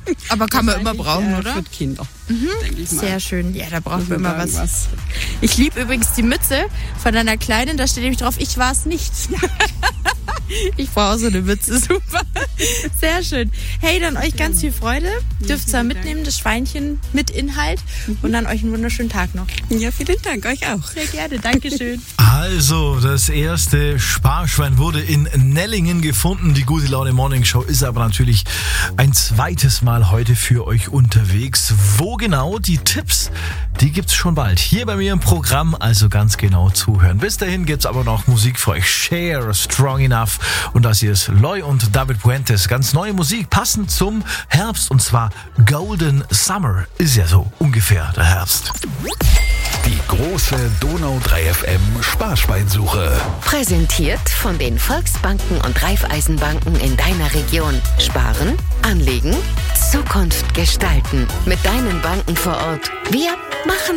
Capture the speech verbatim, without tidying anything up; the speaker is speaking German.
Aber kann man immer brauchen, äh, oder? Für die Kinder, Mhm. denke ich mal. Sehr schön. Ja, da brauchen wir Muss man immer was. sagen, was. Ich liebe übrigens die Mütze von deiner Kleinen. Da steht nämlich drauf, ich war es nicht. Ich brauche so eine Mütze. Super. Sehr schön. Hey, dann euch ganz viel Freude. Dürft ihr vielen mitnehmen, das Schweinchen mit Inhalt. Und dann euch einen wunderschönen Tag noch. Ja, vielen Dank, euch auch. Sehr gerne. Dankeschön. Also, das erste Sparschwein wurde in Nellingen gefunden. Die Gute Laune Morning Show ist aber natürlich ein zweites Mal heute für euch unterwegs. Wo genau? Die Tipps, die gibt's schon bald hier bei mir im Programm, also ganz genau zuhören. Bis dahin gibt's aber noch Musik für euch. Share, Strong Enough. Und das hier ist Loy und David Puentes. Ganz neue Musik, passend zum Herbst. Und zwar Golden Summer. Ist ja so ungefähr der Herbst. Die große Donau drei F M Sparschweinsuche. Präsentiert von den Volksbanken und Raiffeisenbanken in deiner Region. Sparen, anlegen, Zukunft gestalten. Mit deinen Banken vor Ort. Wir machen